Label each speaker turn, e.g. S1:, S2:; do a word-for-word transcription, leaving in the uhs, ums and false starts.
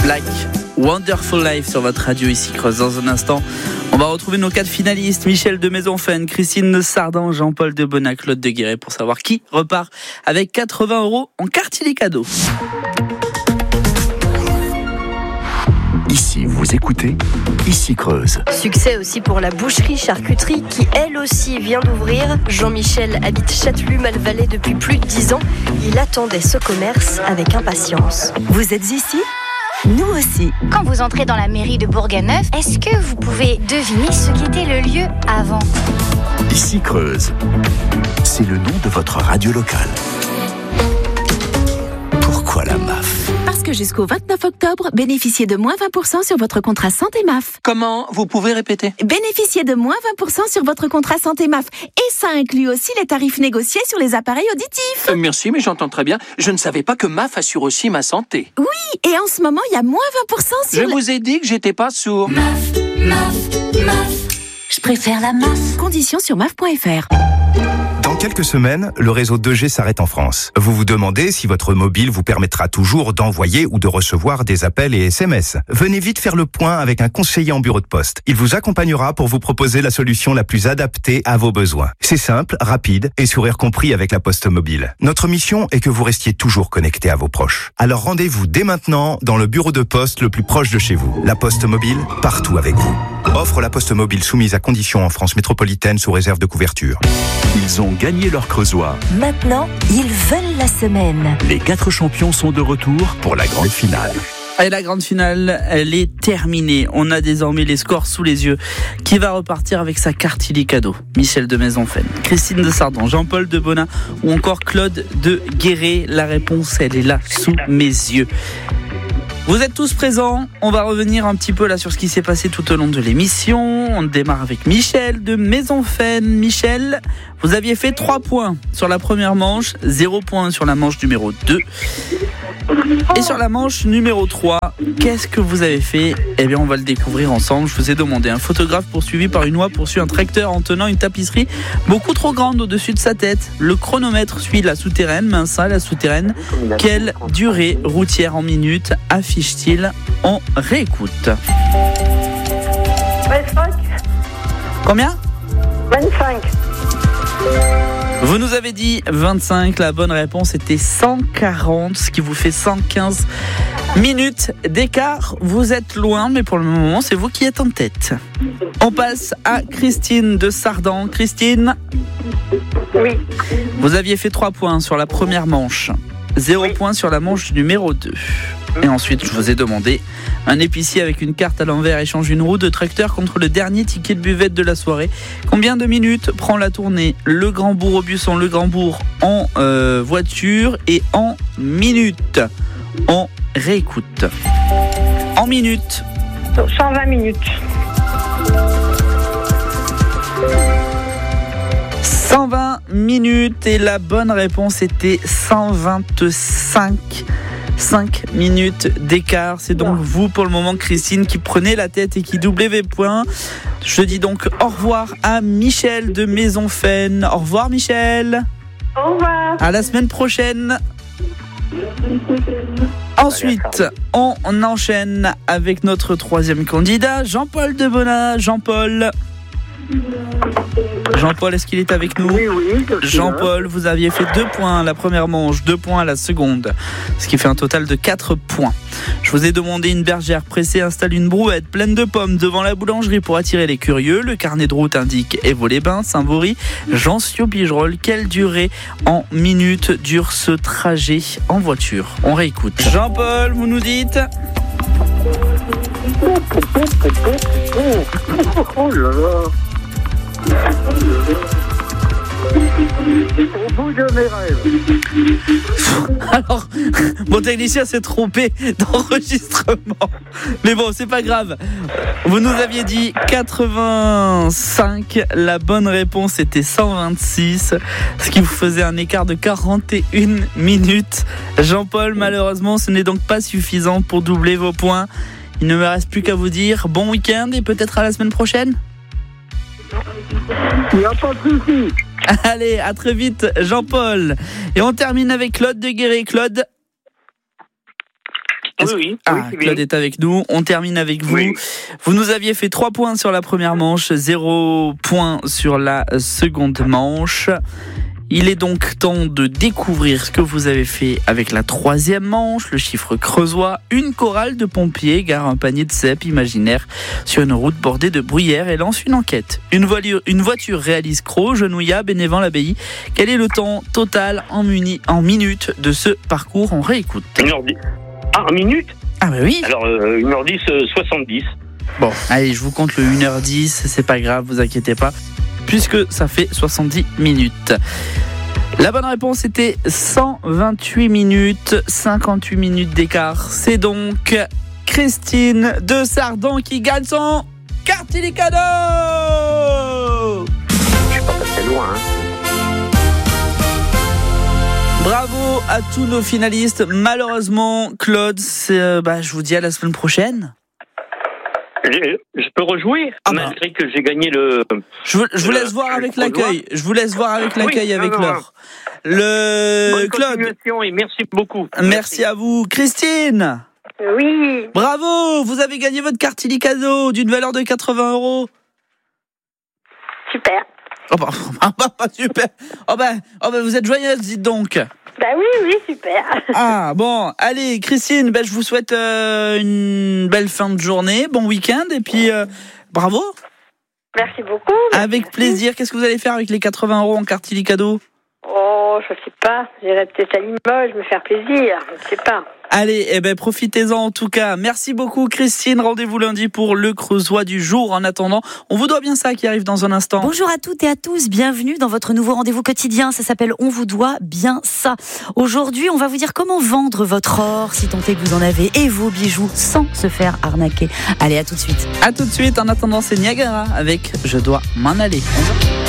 S1: Black, Wonderful Life sur votre radio ici Creuse. Dans un instant, on va retrouver nos quatre finalistes, Michel de Maisonfen, Christine de Sardan, Jean-Paul de Bonnat, Claude de Guéret, pour savoir qui repart avec quatre-vingts euros en carte les cadeaux.
S2: Ici, vous écoutez, ici Creuse.
S3: Succès aussi pour la boucherie-charcuterie qui, elle aussi, vient d'ouvrir. Jean-Michel habite Châtelus-Malvalais depuis plus de dix ans. Il attendait ce commerce avec impatience.
S4: Vous êtes ici ? Nous aussi.
S5: Quand vous entrez dans la mairie de Bourganeuf, est-ce que vous pouvez deviner ce qu'était le lieu avant ?
S2: Ici Creuse. C'est le nom de votre radio locale. Pourquoi la M A F ?
S4: Parce que jusqu'au vingt-neuf octobre, bénéficiez de moins vingt pour cent sur votre contrat santé M A F.
S6: Comment ? Vous pouvez répéter ?
S4: Bénéficiez de moins vingt pour cent sur votre contrat santé M A F. Et ça inclut aussi les tarifs négociés sur les appareils auditifs.
S6: Euh, merci, mais j'entends très bien. Je ne savais pas que M A F assure aussi ma santé.
S4: Oui, et en ce moment, il y a moins vingt pour cent sur...
S6: Je
S4: le...
S6: vous ai dit que j'étais pas sourd.
S5: M A F, M A F, M A F. Je préfère la M A F.
S4: Conditions sur M A F point F R.
S7: Dans quelques semaines, le réseau deux G s'arrête en France. Vous vous demandez si votre mobile vous permettra toujours d'envoyer ou de recevoir des appels et S M S. Venez vite faire le point avec un conseiller en bureau de poste. Il vous accompagnera pour vous proposer la solution la plus adaptée à vos besoins. C'est simple, rapide et sourire compris avec la Poste Mobile. Notre mission est que vous restiez toujours connecté à vos proches. Alors rendez-vous dès maintenant dans le bureau de poste le plus proche de chez vous. La Poste Mobile, partout avec vous. Offre la Poste Mobile soumise à conditions en France métropolitaine sous réserve de couverture.
S2: Ils ont gagné leur creusois.
S4: Maintenant, ils veulent la semaine.
S2: Les quatre champions sont de retour pour la grande finale.
S1: Et la grande finale, elle est terminée. On a désormais les scores sous les yeux. Qui va repartir avec sa carte illicadeau ? Michel de Maisonfen, Christine de Sardan, Jean-Paul de Bonnat ou encore Claude de Guéret. La réponse, elle est là, sous mes yeux. Vous êtes tous présents, on va revenir un petit peu là sur ce qui s'est passé tout au long de l'émission. On démarre avec Michel de Maisonfen. Michel, vous aviez fait trois points sur la première manche, zéro point sur la manche numéro deux. Et sur la manche numéro trois, qu'est-ce que vous avez fait ? Eh bien, on va le découvrir ensemble. Je vous ai demandé un photographe poursuivi par une oie poursuit un tracteur en tenant une tapisserie beaucoup trop grande au-dessus de sa tête. Le chronomètre suit la souterraine, mince, la souterraine. Quelle durée routière en minutes affiche-t-il ? On réécoute.
S8: vingt-cinq.
S1: Combien ?
S8: vingt-cinq.
S1: Vous nous avez dit vingt-cinq, la bonne réponse était cent quarante, ce qui vous fait cent quinze minutes d'écart. Vous êtes loin, mais pour le moment, c'est vous qui êtes en tête. On passe à Christine de Sardan. Christine ?
S8: Oui.
S1: Vous aviez fait trois points sur la première manche, zéro
S8: Oui.
S1: point sur la manche numéro deux. Et ensuite, je vous ai demandé, un épicier avec une carte à l'envers échange une roue de tracteur contre le dernier ticket de buvette de la soirée. Combien de minutes prend la tournée Le Grand-Bourg au Busson, Le Grand-Bourg en euh, voiture et en minutes ? On réécoute. En minutes.
S8: cent vingt minutes.
S1: cent vingt minutes et la bonne réponse était cent vingt-cinq. cinq minutes d'écart. C'est donc vous pour le moment, Christine, qui prenez la tête et qui doublez les points. Je dis donc au revoir à Michel de Maisonfen. Au revoir Michel.
S8: Au revoir.
S1: À la semaine prochaine. Ensuite, on enchaîne avec notre troisième candidat, Jean-Paul de Bonnat. Jean-Paul. Jean-Paul, est-ce qu'il est avec nous ?
S8: Oui, oui.
S1: Jean-Paul, vous aviez fait deux points à la première manche, deux points à la seconde, ce qui fait un total de quatre points. Je vous ai demandé une bergère pressée installe une brouette pleine de pommes devant la boulangerie pour attirer les curieux. Le carnet de route indique Évaux-les-Bains, Saint-Vaury, Jean-Sioux-Pigerolles. Quelle durée en minutes dure ce trajet en voiture ? On réécoute. Jean-Paul, vous nous dites ?
S8: Oh là là. Au bout de mes rêves.
S1: Alors, mon technicien s'est trompé d'enregistrement. Mais bon, c'est pas grave. Vous nous aviez dit quatre-vingt-cinq. La bonne réponse était cent vingt-six, ce qui vous faisait un écart de quarante et une minutes. Jean-Paul, malheureusement, ce n'est donc pas suffisant pour doubler vos points. Il ne me reste plus qu'à vous dire bon week-end et peut-être à la semaine prochaine.
S8: Il n'y a pas de souci.
S1: Allez, à très vite, Jean-Paul. Et on termine avec Claude de Guéret. Claude ? Est-ce-
S9: Oui, oui.
S1: Ah,
S9: oui, c'est bien.
S1: Claude est avec nous. On termine avec vous.
S9: Oui.
S1: Vous nous aviez fait trois points sur la première manche, zéro point sur la seconde manche. Il est donc temps de découvrir ce que vous avez fait avec la troisième manche, le chiffre creusois. Une chorale de pompiers gare un panier de cèpes imaginaire sur une route bordée de bruyères et lance une enquête. Une, voiture, une voiture réalise Cros, Genouillat, Bénévent, l'Abbaye. Quel est le temps total en, muni, en minutes de ce parcours? On réécoute.
S9: une heure dix. Ah, en minutes?
S1: Ah bah oui.
S9: Alors, euh, une heure dix, euh, soixante-dix.
S1: Bon, allez, je vous compte le une heure dix, c'est pas grave, vous inquiétez pas, puisque ça fait soixante-dix minutes. La bonne réponse était cent vingt-huit minutes, cinquante-huit minutes d'écart. C'est donc Christine de Sardan qui gagne son Cartili cadeau.
S9: Je suis pas passé loin, hein.
S1: Bravo à tous nos finalistes. Malheureusement, Claude, c'est, euh, bah, je vous dis à la semaine prochaine.
S9: Je, je peux rejouer,
S1: Ah bah.
S9: malgré que j'ai gagné le...
S1: Je vous, je vous
S9: Le-
S1: laisse voir
S9: le
S1: avec
S9: creusois.
S1: l'accueil. Je vous laisse voir avec
S9: Oui,
S1: l'accueil
S9: non,
S1: avec
S9: non,
S1: l'heure. Le
S9: Bonne
S1: Claude,
S9: continuation et merci beaucoup.
S1: merci à vous. Christine,
S8: Oui.
S1: bravo, vous avez gagné votre Cartili cadeau d'une valeur de quatre-vingts euros.
S8: Super.
S1: Oh bah, ah bah, super. Oh bah, oh bah, vous êtes joyeuse, dites donc.
S8: Bah oui, oui, super.
S1: Ah bon, allez Christine, bah, je vous souhaite euh, une belle fin de journée, bon week-end et puis euh, bravo.
S8: Merci beaucoup.
S1: Avec plaisir. Qu'est-ce que vous allez faire avec les quatre-vingts euros en Cartili cadeau?
S8: Oh, je sais pas. J'irai peut-être à Limoges me faire plaisir. Je sais pas.
S1: Allez, eh ben profitez-en en tout cas. Merci beaucoup Christine. Rendez-vous lundi pour le creusois du jour. En attendant, on vous doit bien ça qui arrive dans un instant.
S10: Bonjour à toutes et à tous, bienvenue dans votre nouveau rendez-vous quotidien. Ça s'appelle On vous doit bien ça. Aujourd'hui, on va vous dire comment vendre votre or, si tant est que vous en avez, et vos bijoux sans se faire arnaquer. Allez, à tout de suite.
S1: À tout de suite. En attendant, c'est Niagara avec Je dois m'en aller.